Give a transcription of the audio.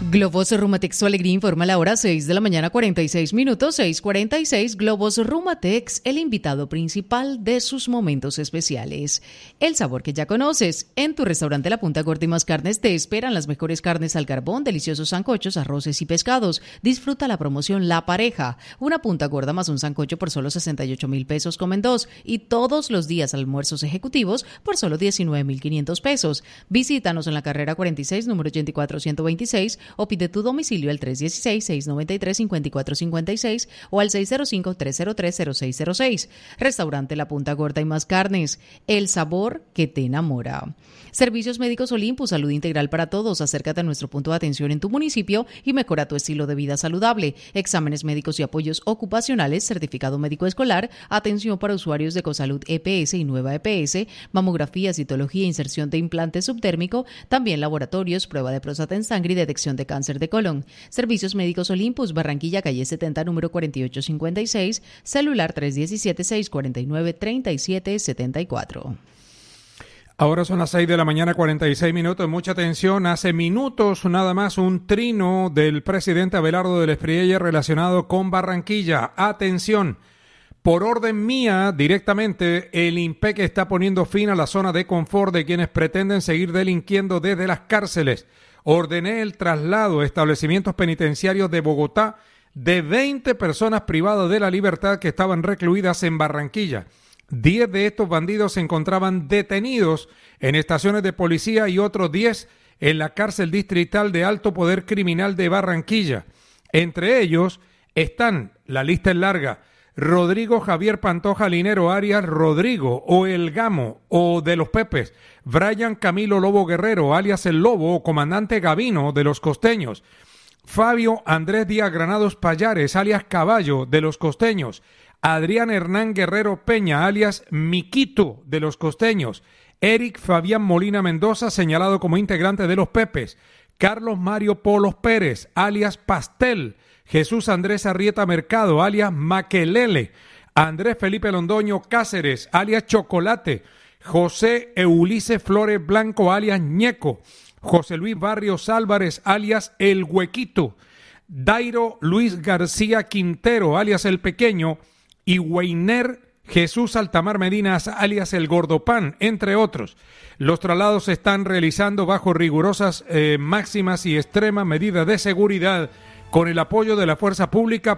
Globos Rumatex, su alegría informa la hora 6 de la mañana, 46 minutos, 6:46. Globos Rumatex, el invitado principal de sus momentos especiales. El sabor que ya conoces. En tu restaurante La Punta Gorda y Más Carnes te esperan las mejores carnes al carbón, deliciosos sancochos, arroces y pescados. Disfruta la promoción La Pareja. Una punta gorda más un sancocho por solo 68,000 pesos comen dos. Y todos los días almuerzos ejecutivos por solo 19,500 pesos. Visítanos en la carrera 46, número 84126, o pide tu domicilio al 316-693-5456 o al 605-303-0606. Restaurante La Punta Gorda y Más Carnes, el sabor que te enamora. Servicios Médicos Olympus, salud integral para todos. Acércate a nuestro punto de atención en tu municipio y mejora tu estilo de vida saludable. Exámenes médicos y apoyos ocupacionales, certificado médico escolar, atención para usuarios de Ecosalud EPS y Nueva EPS, mamografía, citología, inserción de implante subdérmico, también laboratorios, prueba de próstata en sangre y detección de cáncer de colon. Servicios Médicos Olympus, Barranquilla, calle 70, número 4856, celular 317-649-3774. Ahora son las 6 de la mañana, 46 minutos. Mucha atención. Hace minutos nada más un trino del presidente Abelardo del Espriella relacionado con Barranquilla. Atención. Por orden mía, directamente, el IMPEC está poniendo fin a la zona de confort de quienes pretenden seguir delinquiendo desde las cárceles. Ordené el traslado a establecimientos penitenciarios de Bogotá de 20 personas privadas de la libertad que estaban recluidas en Barranquilla. 10 de estos bandidos se encontraban detenidos en estaciones de policía y otros 10 en la cárcel distrital de alto poder criminal de Barranquilla. Entre ellos están, la lista es larga, Rodrigo Javier Pantoja Linero alias Rodrigo o El Gamo o de los Pepes, Brian Camilo Lobo Guerrero alias El Lobo o comandante Gavino de los Costeños, Fabio Andrés Díaz Granados Payares alias Caballo de los Costeños, Adrián Hernán Guerrero Peña alias Miquito de los Costeños, Eric Fabián Molina Mendoza señalado como integrante de los Pepes, Carlos Mario Polos Pérez alias Pastel, Jesús Andrés Arrieta Mercado, alias Maquelele, Andrés Felipe Londoño Cáceres, alias Chocolate, José Eulice Flores Blanco, alias Ñeco, José Luis Barrios Álvarez, alias El Huequito, Dairo Luis García Quintero, alias El Pequeño, y Weiner Jesús Altamar Medinas, alias El Gordopán, entre otros. Los traslados se están realizando bajo rigurosas máximas y extremas medidas de seguridad con el apoyo de la fuerza pública,